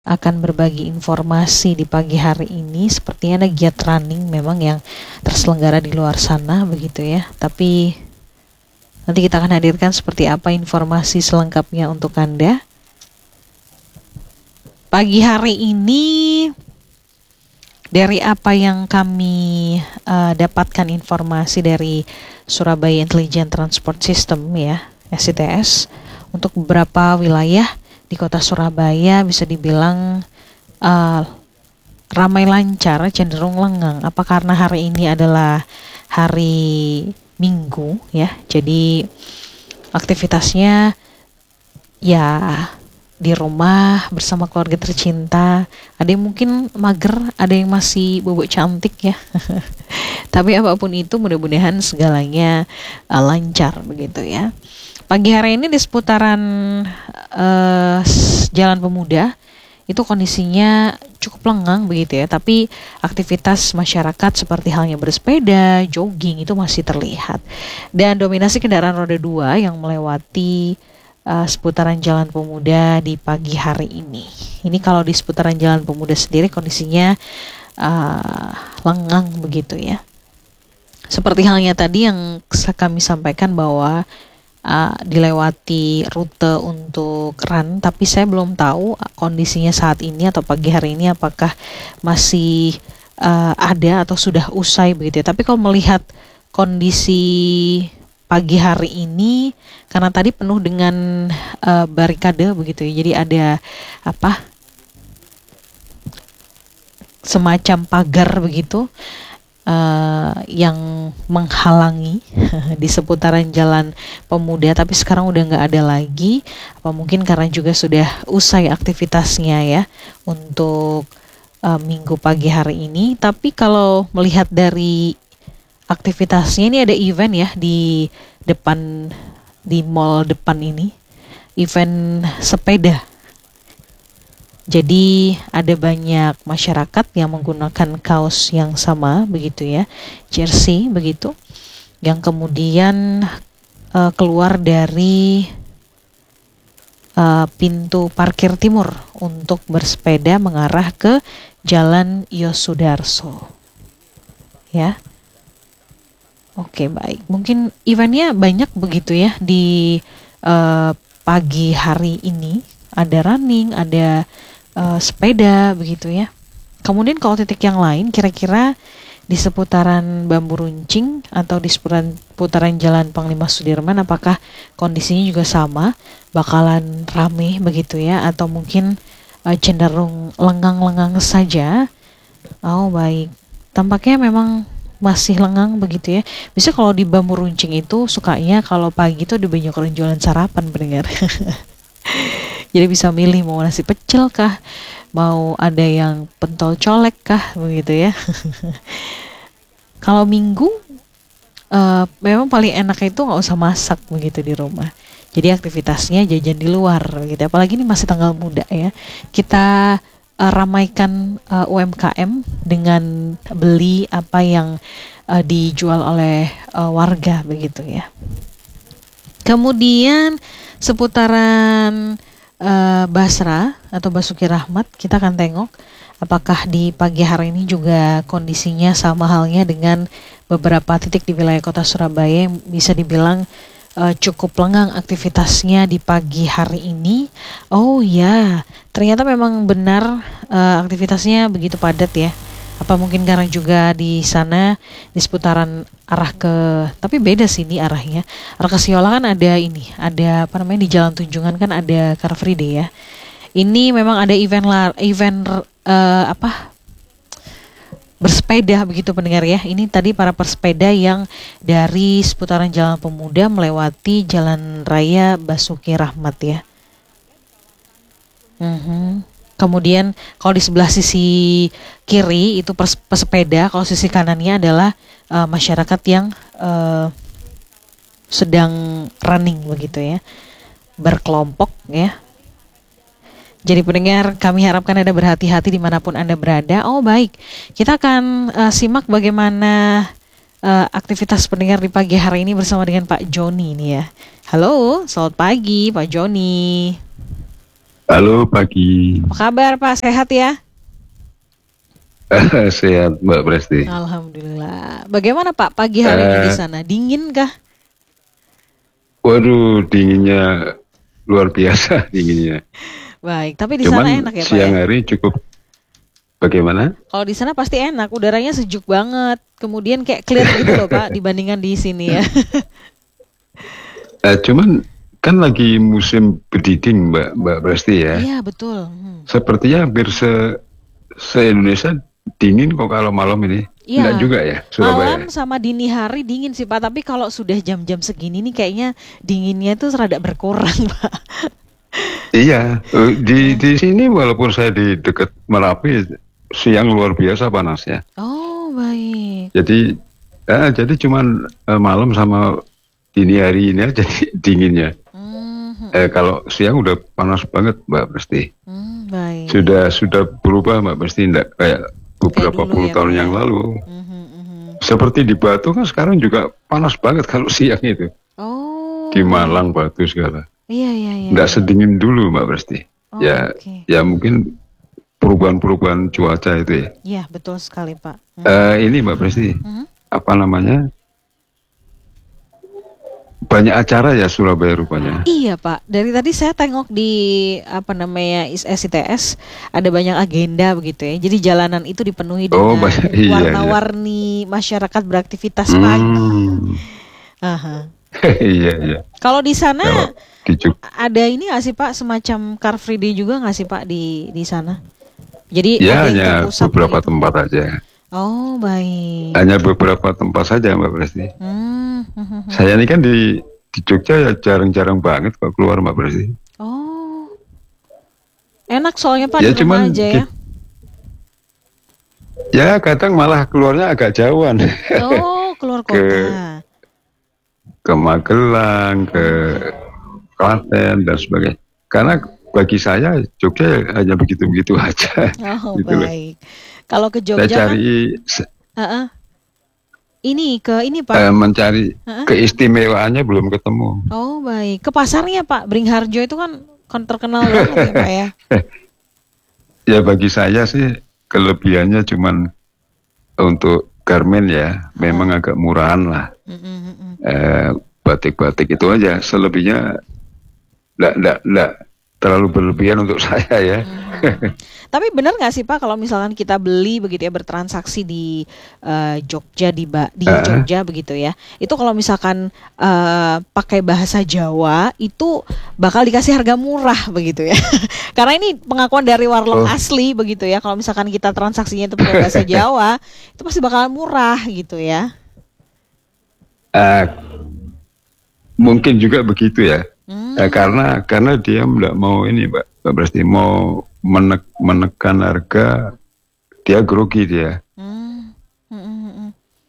akan berbagi informasi di pagi hari ini. Sepertinya ada giat running memang yang terselenggara di luar sana begitu ya. Tapi nanti kita akan hadirkan seperti apa informasi selengkapnya untuk Anda. Pagi hari ini dari apa yang kami dapatkan informasi dari Surabaya Intelligent Transport System ya, SITS, untuk beberapa wilayah di kota Surabaya bisa dibilang ramai lancar, cenderung lengang. Apa karena hari ini adalah hari Minggu ya, jadi aktivitasnya ya di rumah bersama keluarga tercinta. Ada yang mungkin mager, ada yang masih bobok cantik ya. Tapi apapun itu mudah-mudahan segalanya lancar begitu ya. Pagi hari ini di seputaran Jalan Pemuda itu kondisinya cukup lengang begitu ya, tapi aktivitas masyarakat seperti halnya bersepeda, jogging itu masih terlihat. Dan dominasi kendaraan roda 2 yang melewati seputaran Jalan Pemuda di pagi hari ini. Ini kalau di seputaran Jalan Pemuda sendiri kondisinya lengang begitu ya. Seperti halnya tadi yang kami sampaikan bahwa dilewati rute untuk run, tapi saya belum tahu kondisinya saat ini atau pagi hari ini apakah masih ada atau sudah usai begitu ya. Tapi kalau melihat kondisi pagi hari ini, karena tadi penuh dengan barikade begitu ya, jadi ada semacam pagar begitu yang menghalangi di seputaran Jalan Pemuda, tapi sekarang udah nggak ada lagi. Apa mungkin karena juga sudah usai aktivitasnya ya untuk minggu pagi hari ini. Tapi kalau melihat dari aktivitasnya, ini ada event ya di depan, di mall depan ini, event sepeda. Jadi ada banyak masyarakat yang menggunakan kaos yang sama begitu ya, jersey begitu, yang kemudian keluar dari pintu parkir timur untuk bersepeda mengarah ke Jalan Yosudarso. Ya. Oke, baik. Mungkin eventnya banyak begitu ya di pagi hari ini. Ada running, ada sepeda begitu ya. Kemudian kalau titik yang lain kira-kira di seputaran Bambu Runcing atau di seputaran Jalan Panglima Sudirman, apakah kondisinya juga sama, bakalan rame begitu ya, atau mungkin cenderung lengang-lengang saja? Oh baik, tampaknya memang masih lengang begitu ya. Bisa kalau di Bambu Runcing itu sukanya kalau pagi itu ada banyak orang jualan sarapan pendengar. Jadi bisa milih mau nasi pecel kah, mau ada yang pentol colek kah, begitu ya. Kalau Minggu, memang paling enak itu nggak usah masak begitu di rumah. Jadi aktivitasnya jajan di luar, gitu. Apalagi ini masih tanggal muda ya. Kita ramaikan UMKM dengan beli apa yang dijual oleh warga, begitu ya. Kemudian seputaran Basra atau Basuki Rahmat, kita akan tengok apakah di pagi hari ini juga kondisinya sama halnya dengan beberapa titik di wilayah kota Surabaya yang bisa dibilang cukup lengang aktivitasnya di pagi hari ini. Oh ya, ternyata memang benar aktivitasnya begitu padat ya. Apa mungkin karena juga di sana di seputaran arah ke, tapi beda sih ini arahnya. Arah ke Siola kan ada ini, ada apa namanya, di Jalan Tunjungan kan ada Car Free Day ya. Ini memang ada event bersepeda begitu pendengar ya. Ini tadi para pesepeda yang dari seputaran Jalan Pemuda melewati Jalan Raya Basuki Rahmat ya. Kemudian kalau di sebelah sisi kiri itu pesepeda, kalau sisi kanannya adalah masyarakat yang sedang running begitu ya, berkelompok ya. Jadi pendengar, kami harapkan Anda berhati-hati dimanapun Anda berada. Oh baik, kita akan simak bagaimana aktivitas pendengar di pagi hari ini bersama dengan Pak Joni ini ya. Halo, selamat pagi Pak Joni. Halo pagi. Apa kabar Pak? Sehat ya? Sehat Mbak Presti. Alhamdulillah. Bagaimana Pak pagi hari ini di Eh, sana? Dingin kah? Waduh, dinginnya luar biasa dinginnya. Baik, tapi di sana Cuman enak ya Pak ya? siang hari cukup bagaimana? Kalau di sana pasti enak, udaranya sejuk banget. Kemudian kayak clear gitu loh Pak dibandingkan di sini ya. Cuman kan lagi musim berdiding Mbak Presti ya. Iya betul. Sepertinya hampir se-Indonesia dingin kok kalau malam ini. Enggak Iya, juga ya malam Surabaya. sama dini hari dingin sih Pak. Tapi kalau sudah jam-jam segini nih kayaknya dinginnya tuh rada berkurang Pak. Iya, di sini walaupun saya di dekat Merapi, siang luar biasa panasnya. Oh baik. Jadi cuman malam sama dini hari ini aja dinginnya. Hmm, hmm, hmm. Kalau siang udah panas banget Mbak Presti. Baik. Sudah berubah Mbak Presti, enggak kayak Kayak beberapa dulu puluh ya Pak tahun ya. yang lalu. Mhm, mhm. Seperti di Batu kan sekarang juga panas banget kalau siang itu. Oh, Di baik. Malang, Batu segala. Iya, iya, iya, Enggak iya. sedingin dulu Mbak Presti. Oh, Ya, oke. ya mungkin perubahan-perubahan cuaca itu ya. Iya, betul sekali, Pak. Mhm, Ini Mbak Presti, mhm. apa namanya? Banyak acara ya Surabaya rupanya. Iya, Pak. Dari tadi saya tengok di apa namanya SITS ada banyak agenda begitu ya. Jadi jalanan itu dipenuhi Oh, dengan banyak, iya, iya. warna-warni masyarakat beraktivitas pagi. Hmm, Aha. iya, iya. Kalau di sana Kalau di ada ini nggak sih Pak, semacam Car Free Day juga nggak sih Pak di sana? Jadi Ya ada yang hanya terpusat beberapa begitu. tempat aja. Oh, baik. Hanya beberapa tempat saja Mbak Presti. Hmm, hmm, hmm, hmm. Saya ini kan di Jogja ya jarang-jarang banget kok keluar Mbak Presti. Oh, enak soalnya Pak Ya di rumah cuman aja ya. ya kadang malah keluarnya agak jauhan Oh, keluar ke kota. ke Magelang, ke Klaten dan sebagainya. Karena bagi saya Jogja hanya begitu-begitu aja Oh, gitu loh. baik. Kalau ke Saya Jogja kan, cari heeh, ini Pak. mencari Heeh. keistimewaannya belum ketemu. Oh, baik. Ke pasarnya Pak, Beringharjo itu kan terkenal banget ya Pak ya. Ya bagi saya sih kelebihannya cuman untuk garmen ya, memang agak murahan lah. Mm, mm, mm. Batik-batik itu aja, selebihnya enggak terlalu berlebihan untuk saya ya. Tapi benar nggak sih Pak kalau misalkan kita beli begitu ya, bertransaksi di Jogja di Eh, Jogja begitu ya. Itu kalau misalkan pakai bahasa Jawa itu bakal dikasih harga murah begitu ya. Karena ini pengakuan dari warlok oh, asli begitu ya. Kalau misalkan kita transaksinya itu pakai bahasa Jawa, itu pasti bakalan murah gitu ya. eh, mungkin juga begitu ya. Hmm, Karena dia enggak mau ini Mbak Presti, mau menekan harga, dia grogi dia. hmm, hmm, hmm, hmm.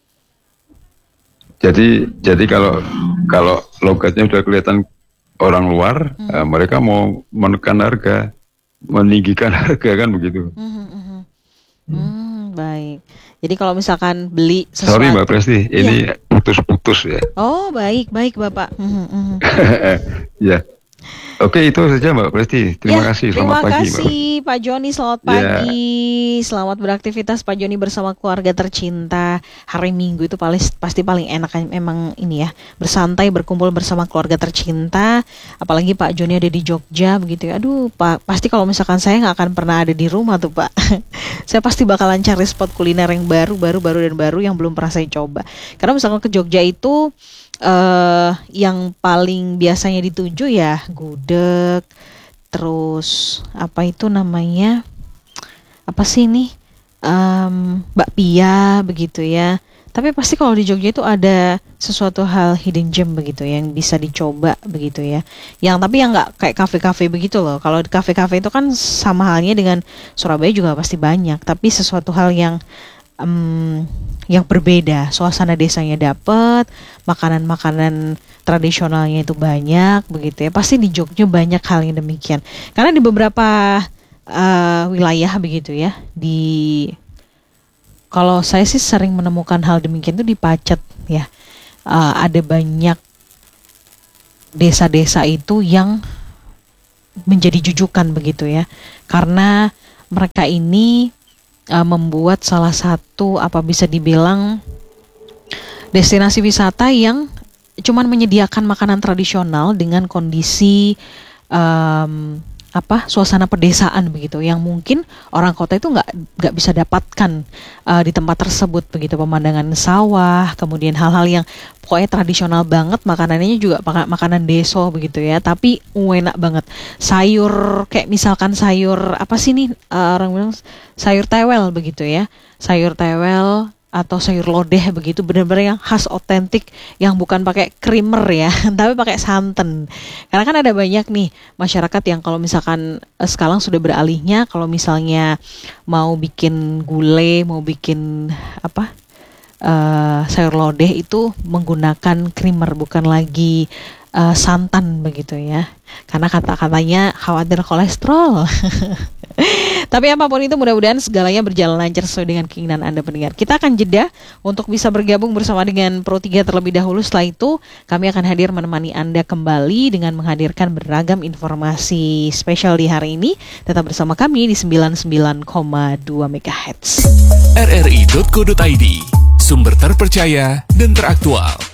Jadi kalau kalau logatnya udah kelihatan orang luar, mereka mau menekan harga, meninggikan harga kan begitu. Hmm, hmm, hmm, hmm. Baik. Jadi kalau misalkan beli Sorry Mbak sesuatu, Presti, iya. ini putus-putus ya. Oh, baik, baik Bapak. Hmm, hmm, hmm. Ya, oke itu saja Mbak Presti. Terima Ya, kasih. terima Selamat pagi Mbak. kasih Pak Joni. Selamat Ya, pagi. Selamat beraktivitas Pak Joni bersama keluarga tercinta. Hari Minggu itu pasti paling enak kan, memang ini ya, bersantai berkumpul bersama keluarga tercinta. Apalagi Pak Joni ada di Jogja begitu ya. Aduh, Pak, pasti kalau misalkan saya nggak akan pernah ada di rumah tuh Pak. Saya pasti bakalan cari spot kuliner yang baru yang belum pernah saya coba. Karena misalkan ke Jogja itu yang paling biasanya dituju ya gudeg, terus apa itu namanya, apa sih ini, bakpia begitu ya. Tapi pasti kalau di Jogja itu ada sesuatu hal hidden gem begitu yang bisa dicoba begitu ya. Tapi yang nggak kayak kafe-kafe begitu loh. Kalau di kafe-kafe itu kan sama halnya dengan Surabaya juga pasti banyak. Tapi sesuatu hal yang berbeda, suasana desanya dapet, makanan-makanan tradisionalnya itu banyak begitu ya. Pasti di Jogja banyak hal yang demikian. Karena di beberapa wilayah begitu ya, kalau saya sih sering menemukan hal demikian tuh di Pacet ya. Ada banyak desa-desa itu yang menjadi jujukan begitu ya. Karena mereka ini membuat salah satu bisa dibilang destinasi wisata yang cuman menyediakan makanan tradisional dengan kondisi suasana pedesaan begitu, yang mungkin orang kota itu nggak bisa dapatkan di tempat tersebut begitu. Pemandangan sawah, kemudian hal-hal yang pokoknya tradisional banget, makanannya juga makanan deso begitu ya, tapi enak banget. Sayur kayak misalkan sayur apa sih nih, orang bilang sayur tewel begitu ya, sayur tewel atau sayur lodeh begitu, benar-benar yang khas otentik, yang bukan pakai creamer ya, tapi pakai santan. Karena kan ada banyak nih masyarakat yang kalau misalkan sekarang sudah beralihnya, kalau misalnya mau bikin gulai, mau bikin sayur lodeh itu menggunakan creamer, bukan lagi santan begitu ya, karena kata-katanya khawatir kolesterol. Tapi apapun itu, mudah-mudahan segalanya berjalan lancar sesuai dengan keinginan Anda pendengar. Kita akan jeda untuk bisa bergabung bersama dengan Pro 3 terlebih dahulu. Setelah itu kami akan hadir menemani Anda kembali dengan menghadirkan beragam informasi spesial di hari ini. Tetap bersama kami di 99,2 MHz. rri.co.id, sumber terpercaya dan teraktual.